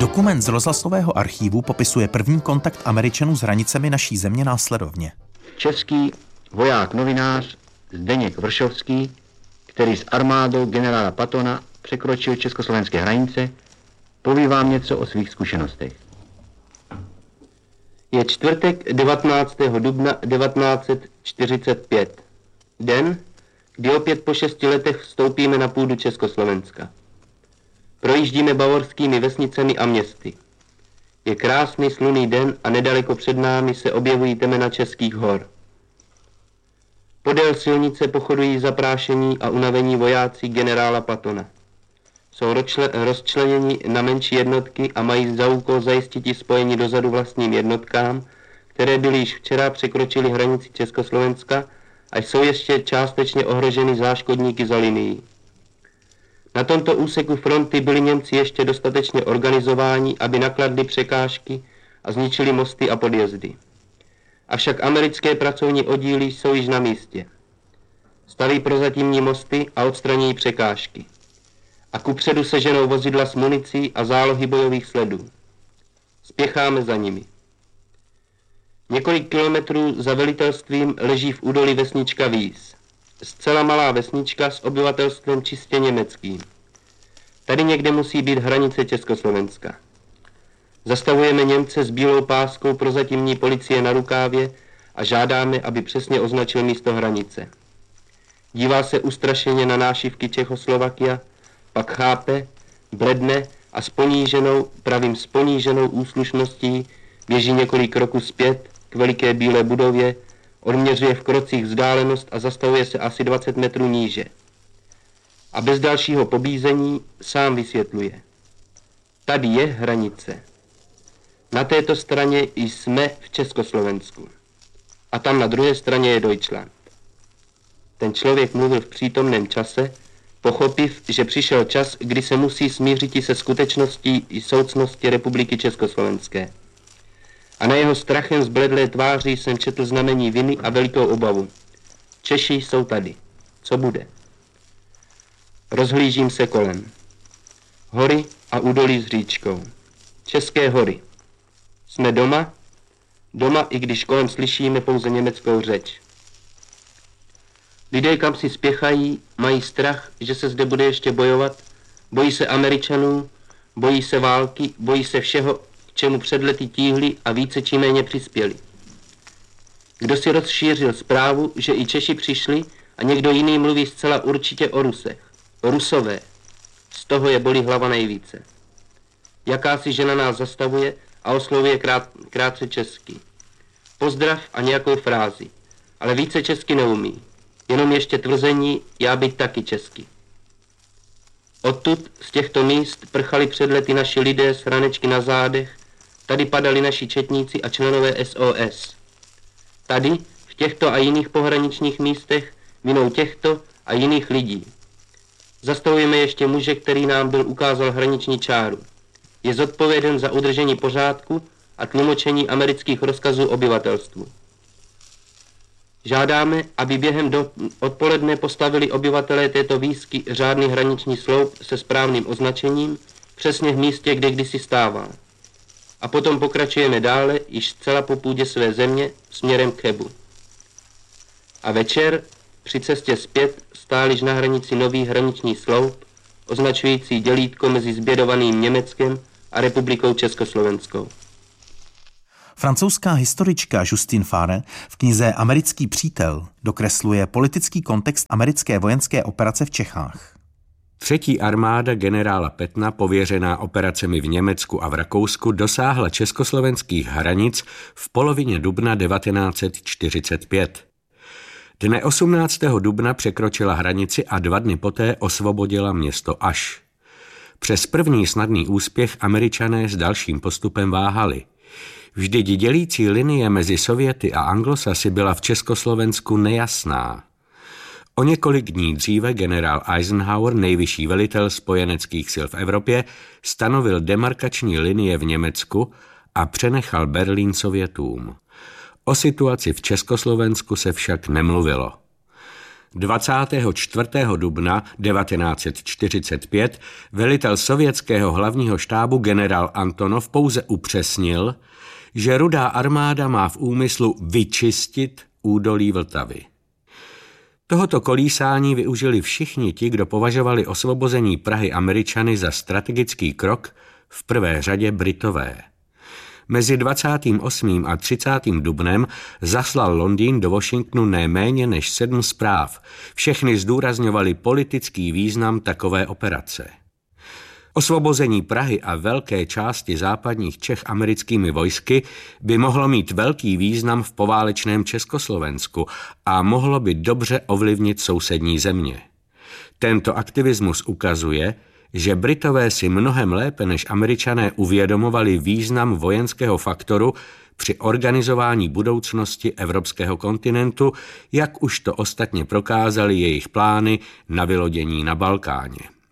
Dokument z rozhlasového archívu popisuje první kontakt Američanů s hranicemi naší země následovně. Český voják novinář Zdeněk Vršovský, který s armádou generála Pattona překročil československé hranice, poví vám něco o svých zkušenostech. Je čtvrtek 19. dubna 1945. Den, kdy opět po 6 letech vstoupíme na půdu Československa. Projíždíme bavorskými vesnicemi a městy. Je krásný slunný den a nedaleko před námi se objevují temena českých hor. Podél silnice pochodují zaprášení a unavení vojáci generála Pattona. Jsou rozčleněni na menší jednotky a mají za úkol zajistit spojení dozadu vlastním jednotkám, které byly již včera překročily hranici Československa a jsou ještě částečně ohroženy záškodníky za linií. Na tomto úseku fronty byli Němci ještě dostatečně organizováni, aby nakladli překážky a zničili mosty a podjezdy. Avšak americké pracovní oddíly jsou již na místě. Staví prozatímní mosty a odstraní překážky. A kupředu se ženou vozidla s municí a zálohy bojových sledů. Spěcháme za nimi. Několik kilometrů za velitelstvím leží v údolí vesnička Víz. Zcela malá vesnička s obyvatelstvem čistě německým. Tady někde musí být hranice Československa. Zastavujeme Němce s bílou páskou prozatímní policie na rukávě a žádáme, aby přesně označil místo hranice. Dívá se ustrašeně na nášivky Čechoslovakia, pak chápe, bledne a s poníženou úslušností běží několik kroků zpět k veliké bílé budově, odměřuje v krocích vzdálenost a zastavuje se asi 20 metrů níže. A bez dalšího pobízení sám vysvětluje. Tady je hranice. Na této straně jsme v Československu. A tam na druhé straně je Deutschland. Ten člověk mluvil v přítomném čase, pochopiv, že přišel čas, kdy se musí smířit i se skutečností i soucností Republiky Československé. A na jeho strachem zbledlé tváři jsem četl znamení viny a velikou obavu. Češi jsou tady. Co bude? Rozhlížím se kolem. Hory a údolí s říčkou. České hory. Jsme doma? Doma, i když kolem slyšíme pouze německou řeč. Lidé kam si spěchají, mají strach, že se zde bude ještě bojovat, bojí se Američanů, bojí se války, bojí se všeho, k čemu před lety tíhli a více či méně přispěli. Kdo si rozšířil zprávu, že i Češi přišli a někdo jiný mluví zcela určitě o Rusech. Rusové. Z toho je bolí hlava nejvíce. Jakási žena nás zastavuje a oslovuje krátce česky. Pozdrav a nějakou frázi, ale více česky neumí. Jenom ještě tvrzení, já být taky česky. Odtud, z těchto míst, prchali před lety naši lidé s hranečky na zádech, tady padali naši četníci a členové SOS. Tady, v těchto a jiných pohraničních místech, vinou těchto a jiných lidí. Zastavujeme ještě muže, který nám byl ukázal hraniční čáru. Je zodpověden za udržení pořádku a tlumočení amerických rozkazů obyvatelstvu. Žádáme, aby během odpoledne postavili obyvatelé této výsky řádný hraniční sloup se správným označením, přesně v místě, kde kdysi stával. A potom pokračujeme dále, již zcela po půdě své země, směrem k Chebu. A večer, při cestě zpět, stál již na hranici nový hraniční sloup, označující dělítko mezi zbědovaným Německem a Republikou Československou. Francouzská historička Justine Farre v knize Americký přítel dokresluje politický kontext americké vojenské operace v Čechách. Třetí armáda generála Pattona, pověřená operacemi v Německu a v Rakousku, dosáhla československých hranic v polovině dubna 1945. Dne 18. dubna překročila hranici a 2 dny poté osvobodila město Aš. Přes první snadný úspěch Američané s dalším postupem váhali. Vždyť dělící linie mezi Sověty a Anglosasy byla v Československu nejasná. O několik dní dříve generál Eisenhower, nejvyšší velitel spojeneckých sil v Evropě, stanovil demarkační linie v Německu a přenechal Berlín Sovětům. O situaci v Československu se však nemluvilo. 24. dubna 1945 velitel sovětského hlavního štábu generál Antonov pouze upřesnil, že Rudá armáda má v úmyslu vyčistit údolí Vltavy. Tohoto kolísání využili všichni ti, kdo považovali osvobození Prahy Američany za strategický krok, v prvé řadě Britové. Mezi 28. a 30. dubnem zaslal Londýn do Washingtonu neméně než 7 zpráv. Všechny zdůrazňovaly politický význam takové operace. Osvobození Prahy a velké části západních Čech americkými vojsky by mohlo mít velký význam v poválečném Československu a mohlo by dobře ovlivnit sousední země. Tento aktivismus ukazuje, že Britové si mnohem lépe než Američané uvědomovali význam vojenského faktoru při organizování budoucnosti evropského kontinentu, jak už to ostatně prokázaly jejich plány na vylodění na Balkáně.